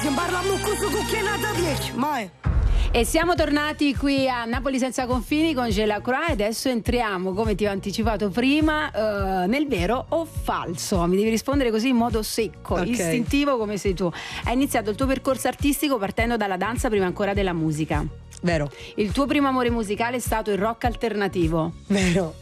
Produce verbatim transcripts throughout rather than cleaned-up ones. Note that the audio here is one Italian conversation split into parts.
Parliamo con cucchiainata dieci, mai. E siamo tornati qui a Napoli senza confini con Gela Croix e adesso entriamo, come ti ho anticipato prima, uh, nel vero o falso. Mi devi rispondere così in modo secco, okay, istintivo come sei tu. Hai iniziato il tuo percorso artistico partendo dalla danza prima ancora della musica. Vero. Il tuo primo amore musicale è stato il rock alternativo. Vero.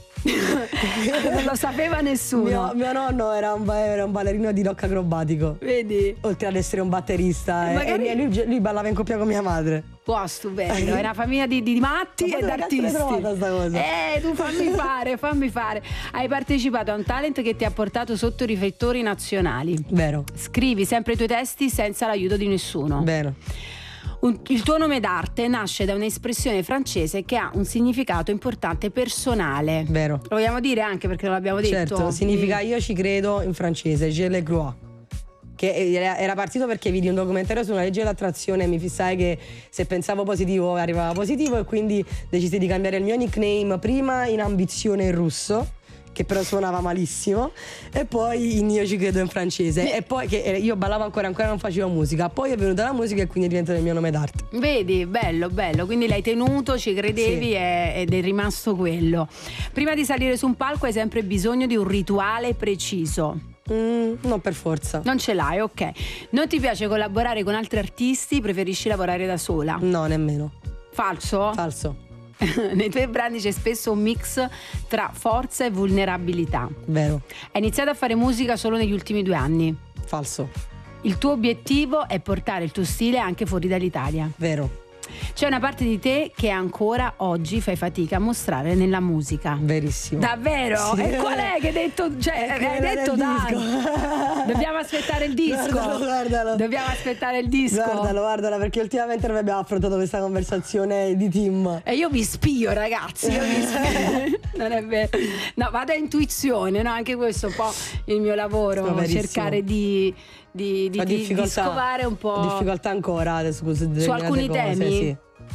Non lo sapeva nessuno. Mio, mio nonno era un, era un ballerino di rock acrobatico. Vedi? Oltre ad essere un batterista. Magari... E lui, lui ballava in coppia con mia madre. Wow, stupendo. È una famiglia di, di matti ma e d'artisti. sta cosa? Eh, tu fammi fare, fammi fare. Hai partecipato a un talent che ti ha portato sotto i riflettori nazionali. Vero. Scrivi sempre i tuoi testi senza l'aiuto di nessuno. Vero. Un, il tuo nome d'arte nasce da un'espressione francese che ha un significato importante personale. Vero. Lo vogliamo dire anche perché non l'abbiamo detto. Certo, significa io ci credo in francese, je le crois. Che era partito perché vidi un documentario su una legge dell'attrazione e mi fissai che se pensavo positivo arrivava positivo e quindi decisi di cambiare il mio nickname prima in ambizione in russo, che però suonava malissimo, e poi in io ci credo in francese, e poi che io ballavo ancora, ancora non facevo musica, poi è venuta la musica e quindi è diventato il mio nome d'arte. Vedi, bello, bello, quindi l'hai tenuto, ci credevi, sì, e, ed è rimasto quello. Prima di salire su un palco hai sempre bisogno di un rituale preciso. Mm, non per forza. Non ce l'hai, ok. Non ti piace collaborare con altri artisti, preferisci lavorare da sola? No, nemmeno. Falso? Falso. Nei tuoi brani c'è spesso un mix tra forza e vulnerabilità. Vero. Hai iniziato a fare musica solo negli ultimi due anni. Falso. Il tuo obiettivo è portare il tuo stile anche fuori dall'Italia. Vero. C'è una parte di te che ancora oggi fai fatica a mostrare nella musica. Verissimo. Davvero? Sì. E qual è che hai detto? Cioè, hai detto tanto. Dobbiamo aspettare il disco. Guardalo, guardalo. Dobbiamo aspettare il disco. Guardalo, guardalo, perché ultimamente noi abbiamo affrontato questa conversazione di team. E io vi spio, ragazzi. Io vi spio. Non è vero. No, vado a intuizione, no? Anche questo è un po' il mio lavoro. No, cercare di. Di, di, di, di scovare un po'. Ho difficoltà ancora adesso su, su alcuni cose, temi, sì.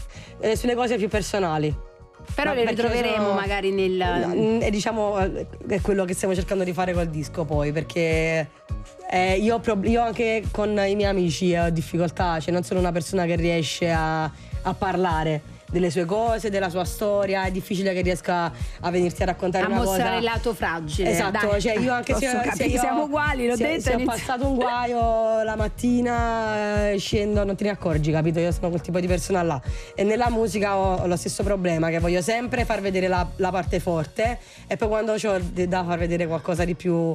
E sulle cose più personali. Però le ritroveremo sono, magari nel. E diciamo è quello che stiamo cercando di fare col disco poi, perché eh, io, io anche con i miei amici ho difficoltà, cioè non sono una persona che riesce a, a parlare delle sue cose, della sua storia, è difficile che riesca a venirti a raccontare a una cosa, a mostrare il lato fragile. Esatto, dai. cioè io anche Posso se, capire, se io, siamo uguali, l'ho se, detto, se ho passato un guaio la mattina, eh, scendo, non te ne accorgi, capito? Io sono quel tipo di persona là, e nella musica ho, ho lo stesso problema, che voglio sempre far vedere la, la parte forte, e poi quando ho da far vedere qualcosa di più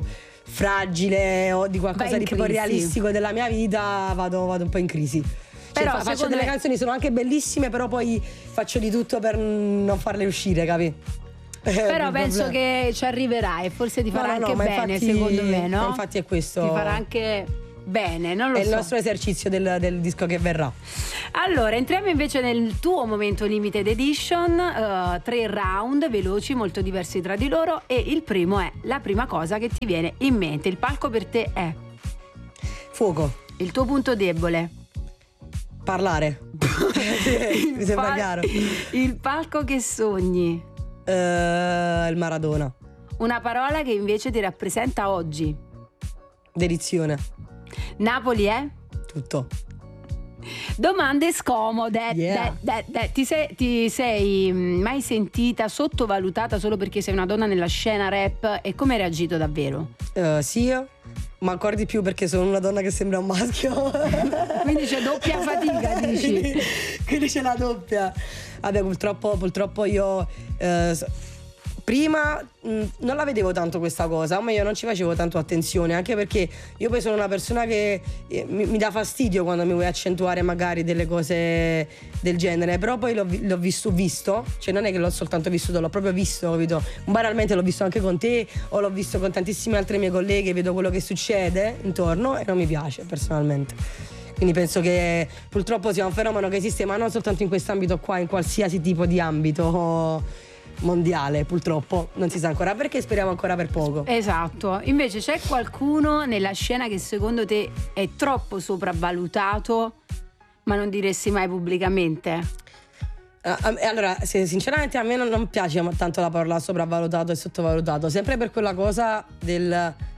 fragile o di qualcosa di più realistico della mia vita, vado, vado un po' in crisi. Cioè, però faccio delle me... canzoni, sono anche bellissime, però poi faccio di tutto per non farle uscire, capi? Però penso che ci arriverai e forse ti farà no, no, anche no, bene, infatti, secondo me, no? Infatti è questo. Ti farà anche bene, non lo è so. È il nostro esercizio del, del disco che verrà. Allora, entriamo invece nel tuo momento limited edition, uh, tre round veloci, molto diversi tra di loro, e il primo è la prima cosa che ti viene in mente. Il palco per te è? Fuoco. Il tuo punto debole? Parlare. Mi sembra pal- chiaro. Il palco che sogni? Uh, il Maradona. Una parola che invece ti rappresenta oggi? Dedizione. Napoli è? Tutto. Domande scomode. Yeah. De, de, de. Ti, sei, ti sei mai sentita sottovalutata solo perché sei una donna nella scena rap, e come hai reagito davvero? Uh, sì, ma ancora di più perché sono una donna che sembra un maschio. Quindi c'è doppia fatica, dici? quindi, quindi c'è la doppia. Vabbè, purtroppo, purtroppo io eh, prima mh, non la vedevo tanto questa cosa, ma io non ci facevo tanto attenzione, anche perché io poi sono una persona che eh, mi, mi dà fastidio quando mi vuoi accentuare magari delle cose del genere, però poi l'ho, l'ho visto, visto, cioè non è che l'ho soltanto vissuto, l'ho proprio visto, capito? Banalmente l'ho visto anche con te, o l'ho visto con tantissime altre mie colleghe, vedo quello che succede intorno e non mi piace personalmente. Quindi penso che purtroppo sia un fenomeno che esiste, ma non soltanto in quest'ambito qua, in qualsiasi tipo di ambito mondiale, purtroppo non si sa ancora perché, speriamo ancora per poco. Esatto. Invece c'è qualcuno nella scena che secondo te è troppo sopravvalutato, ma non diresti mai pubblicamente? Uh, allora, se, sinceramente a me non, non piace tanto la parola sopravvalutato e sottovalutato, sempre per quella cosa del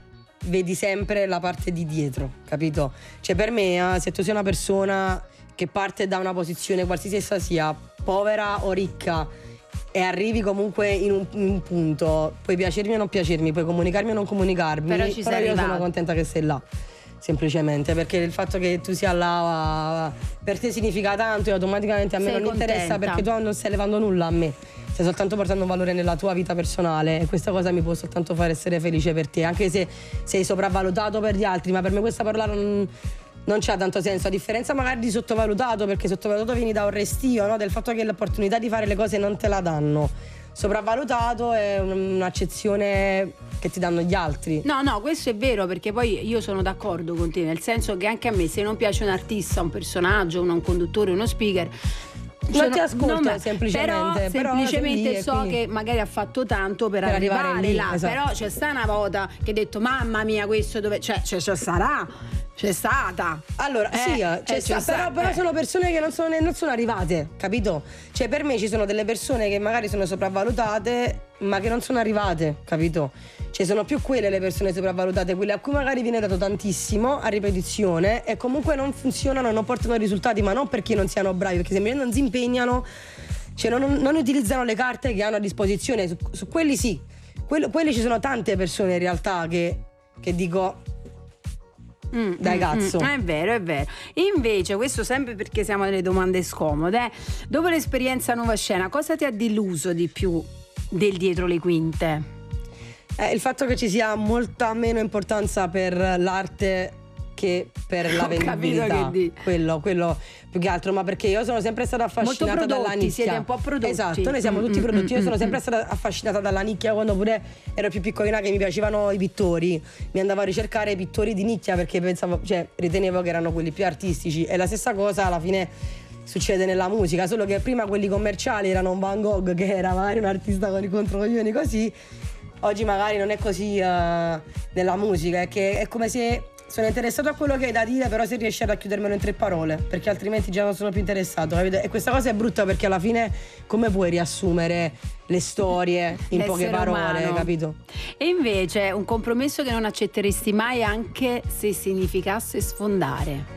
vedi sempre la parte di dietro, capito? Cioè per me, eh, se tu sei una persona che parte da una posizione qualsiasi essa sia, povera o ricca, e arrivi comunque in un, in un punto, puoi piacermi o non piacermi, puoi comunicarmi o non comunicarmi, però, ci però sei io arrivato. sono contenta che sei là, semplicemente perché il fatto che tu sia là per te significa tanto e automaticamente a me sei non contenta. interessa, perché tu non stai levando nulla a me, stai soltanto portando un valore nella tua vita personale e questa cosa mi può soltanto far essere felice per te, anche se sei sopravvalutato per gli altri, ma per me questa parola non, non c'ha tanto senso, a differenza magari di sottovalutato, perché sottovalutato vieni da un restio, no? Del fatto che l'opportunità di fare le cose non te la danno. Sopravvalutato è un'accezione che ti danno gli altri. No, no, questo è vero, perché poi io sono d'accordo con te, nel senso che anche a me, se non piace un artista, un personaggio, un conduttore, uno speaker, non sono, ti ascolta, non, semplicemente, però, però semplicemente so quindi... che magari ha fatto tanto per, per arrivare, arrivare lì, là, esatto. Però c'è sta una volta che ha detto mamma mia questo dove c'è, c'è, c'è sarà c'è stata allora eh, sì eh, c'è c'è sta, però, sta, però eh. sono persone che non sono, non sono arrivate, capito? Cioè per me ci sono delle persone che magari sono sopravvalutate ma che non sono arrivate, capito? Cioè sono più quelle le persone sopravvalutate, quelle a cui magari viene dato tantissimo a ripetizione e comunque non funzionano, non portano risultati, ma non perché non siano bravi, perché semplicemente non si impegnano, cioè non, non utilizzano le carte che hanno a disposizione. Su, su quelli sì, Quello, quelli ci sono tante persone in realtà che, che dico Mm, dai mm, cazzo. mm, è vero, è vero. Invece, questo sempre perché siamo nelle domande scomode, eh. Dopo l'esperienza Nuova Scena, cosa ti ha deluso di più del dietro le quinte? Eh, il fatto che ci sia molta meno importanza per l'arte che per la Ho capito vendibilità, che di- quello, quello più che altro, ma perché io sono sempre stata affascinata Molto prodotti, dalla nicchia. siete un po' prodotti. Esatto, noi siamo tutti Mm, prodotti. mm, Io sono mm, sempre mm. stata affascinata dalla nicchia quando pure ero più piccolina, che mi piacevano i pittori, mi andavo a ricercare i pittori di nicchia perché pensavo, cioè ritenevo che erano quelli più artistici, e la stessa cosa alla fine succede nella musica, solo che prima quelli commerciali erano un Van Gogh che era magari un artista con i controcoglioni così. Oggi magari non è così uh, nella musica, è che è come se sono interessato a quello che hai da dire, però se riesci a racchiudermelo in tre parole, perché altrimenti già non sono più interessato, capito? E questa cosa è brutta perché alla fine come puoi riassumere le storie in L'essere poche parole, umano. capito? E invece un compromesso che non accetteresti mai anche se significasse sfondare?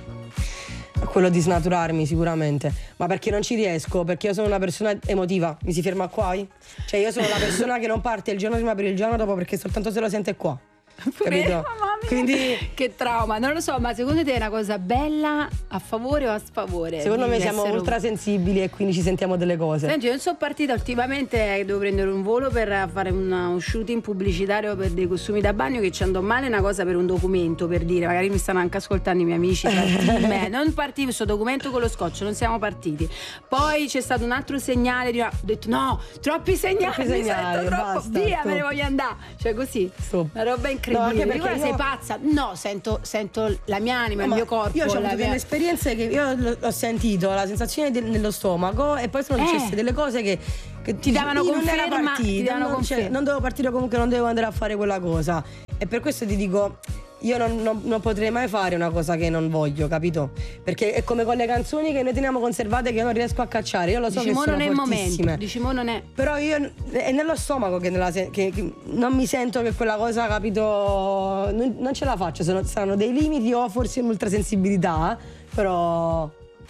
Quello di snaturarmi sicuramente, ma perché non ci riesco, perché io sono una persona emotiva, mi si ferma qua? Cioè io sono la persona che non parte il giorno prima per il giorno dopo, perché soltanto se lo sente qua. Capito? Mamma mia, Quindi che trauma, non lo so, ma secondo te è una cosa bella a favore o a sfavore? secondo di me siamo essere ultra sensibili e quindi ci sentiamo delle cose. Senti, io non sono partita ultimamente, devo prendere un volo per fare una, un shooting pubblicitario per dei costumi da bagno che ci andò male, una cosa per un documento, per dire, magari mi stanno anche ascoltando i miei amici tra team, eh, non partivo questo documento con lo scotch, non siamo partiti. Poi c'è stato un altro segnale, di una, ho detto no, troppi segnali, Troppi mi segnali, sento troppo, basta, via, stop. me ne voglio andare, cioè così, Stop. una roba No, incredibile. anche Dico, perché "Ora sei io- pazza?" No, sento, sento la mia anima, il Ma mio corpo. io ho la avuto mia- delle esperienze che io l- ho sentito la sensazione del- nello stomaco, e poi sono Eh. successe delle cose che, che Ti davano io non era conferma, ti partita, davano non, cioè, conferma. non dovevo partire, comunque non dovevo andare a fare quella cosa, e per questo ti dico io non, non- non potrei mai fare una cosa che non voglio, capito? Perché è come con le canzoni che noi teniamo conservate che io non riesco a cacciare, io lo so Dici, che mo sono non è il fortissime, momento, dici, mo non è. però io è nello stomaco che, nella se- che- che non mi sento che quella cosa, capito, non, non ce la faccio, sono, saranno dei limiti o forse un'ultrasensibilità, però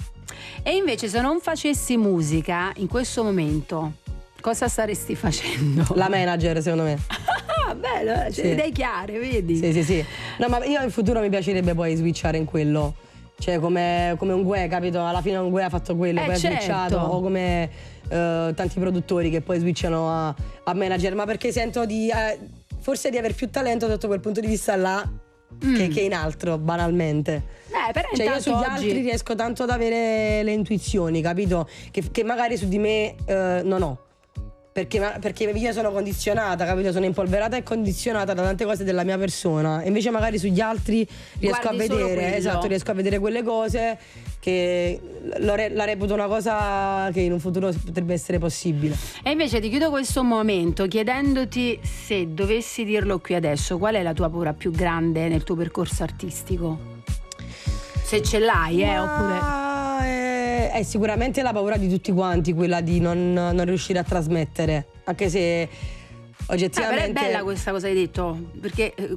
E invece se non facessi musica in questo momento, cosa staresti facendo? la manager secondo me. Ah, bello, c'è Sì. le idee chiare, vedi? Sì, sì, sì. No, ma io in futuro mi piacerebbe poi switchare in quello. Cioè come, come un Gue, capito? Alla fine un Gue ha fatto quello, Eh, poi ha certo. switchato, o come eh, tanti produttori che poi switchano a, a manager, ma perché sento di eh, forse di aver più talento sotto quel punto di vista là che, che in altro, banalmente. Eh, però Cioè io intanto sugli oggi... altri riesco tanto ad avere le intuizioni, capito? Che, che magari su di me eh, non ho. Perché, perché io sono condizionata, capito? Sono impolverata e condizionata da tante cose della mia persona. E invece magari sugli altri riesco Guardi a solo vedere, quello. esatto, riesco a vedere quelle cose che lo re- la reputo una cosa che in un futuro potrebbe essere possibile. E invece ti chiudo questo momento chiedendoti, se dovessi dirlo qui adesso, qual è la tua paura più grande nel tuo percorso artistico? Se ce l'hai, eh, oppure... Ma è, è sicuramente la paura di tutti quanti, quella di non, non riuscire a trasmettere, anche se Eh, però oggettivamente è bella questa cosa che hai detto, perché eh,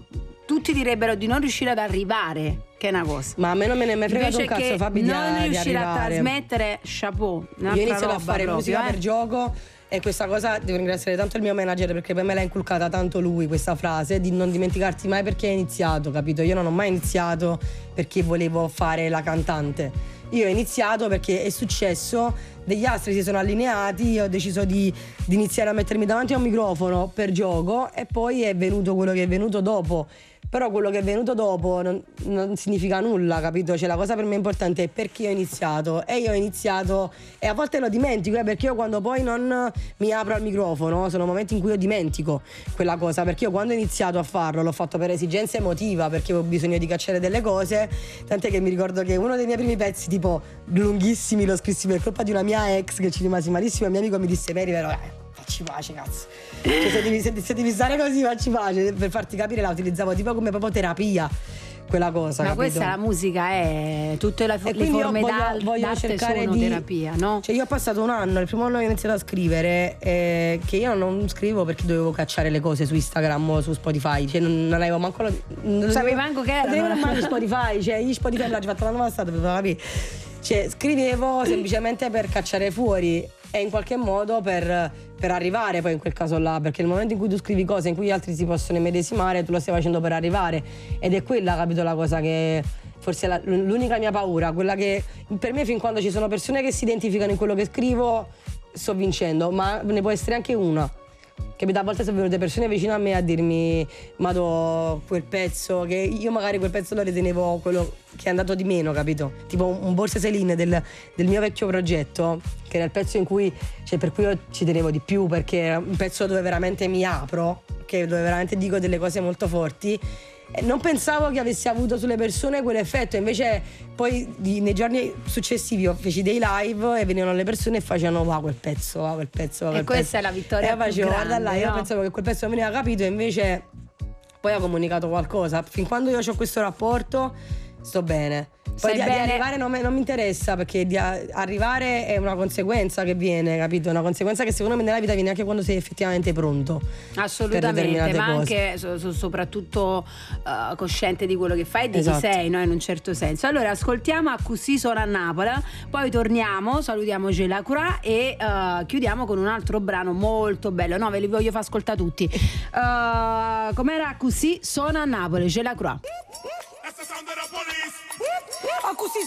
tutti direbbero di non riuscire ad arrivare, che è una cosa. Ma a me non me ne è mai fregato un cazzo, Fabi, di, non di riuscire arrivare. a trasmettere, chapeau. Io ho iniziato a fare proprio, musica eh. per gioco e questa cosa devo ringraziare tanto il mio manager, perché poi me l'ha inculcata tanto lui questa frase di non dimenticarti mai perché hai iniziato, capito? Io non ho mai iniziato perché volevo fare la cantante. Io ho iniziato perché è successo, degli astri si sono allineati, io ho deciso di, di iniziare a mettermi davanti a un microfono per gioco e poi è venuto quello che è venuto dopo. Però quello che è venuto dopo non, non significa nulla, capito? Cioè la cosa per me importante è perché ho iniziato. E io ho iniziato, e a volte lo dimentico, eh, perché io quando poi non mi apro al microfono sono momenti in cui io dimentico quella cosa. Perché io quando ho iniziato a farlo l'ho fatto per esigenza emotiva, perché avevo bisogno di cacciare delle cose. Tant'è che mi ricordo che uno dei miei primi pezzi, tipo lunghissimi, lo scrissi per colpa di una mia ex che ci rimasi malissimo, e il mio amico mi disse: Mary, però eh, facci pace, cazzo. Cioè, se, devi, se, se devi stare così, facci pace. Per farti capire la utilizzavo tipo come proprio terapia, quella cosa. Ma capito? questa la musica è tutte le, le forme voglio, d'arte voglio cercare sono di, terapia, no? Cioè io ho passato un anno, il primo anno che ho iniziato a scrivere, eh, che io non scrivo perché dovevo cacciare le cose su Instagram o su Spotify, cioè non, non avevo manco lo, non sapevi manco che era, non avevo manco Spotify, cioè io Spotify me l'ho fatto l'anno passato, per capire. Cioè scrivevo semplicemente per cacciare fuori e in qualche modo per, per arrivare poi in quel caso là, perché nel momento in cui tu scrivi cose in cui gli altri si possono immedesimare, tu lo stai facendo per arrivare, ed è quella, capito, la cosa che forse è la, l'unica mia paura, quella che per me fin quando ci sono persone che si identificano in quello che scrivo sto vincendo, ma ne può essere anche una. Capito? A volte sono venute persone vicino a me a dirmi: Mado, quel pezzo, che io magari quel pezzo lo ritenevo quello che è andato di meno, capito? Tipo un, un Borsa Celine del, del mio vecchio progetto, che era il pezzo in cui, cioè per cui io ci tenevo di più, perché era un pezzo dove veramente mi apro, che dove veramente dico delle cose molto forti. Non pensavo che avessi avuto sulle persone quell'effetto, invece poi di, nei giorni successivi io feci dei live e venivano le persone e facevano: wow, quel pezzo, wow, quel pezzo, wow, quel e questa pezzo. è la vittoria e più facevo, grande, guarda là, io no? pensavo che quel pezzo non veniva capito, e invece poi ho comunicato qualcosa. Fin quando io ho questo rapporto sto bene. Poi di, di arrivare non, me, non mi interessa, perché di a, arrivare è una conseguenza che viene, capito? Una conseguenza che secondo me nella vita viene anche quando sei effettivamente pronto. Assolutamente, ma cose. anche so, so, soprattutto uh, cosciente di quello che fai e di esatto. chi sei, no? In un certo senso. Allora ascoltiamo A Così Sono a Napoli, poi torniamo, salutiamo Gelacroix e uh, chiudiamo con un altro brano molto bello. No, ve li voglio far ascoltare tutti. Uh, com'era? A Così Sono a Napoli, Gelacroix. A così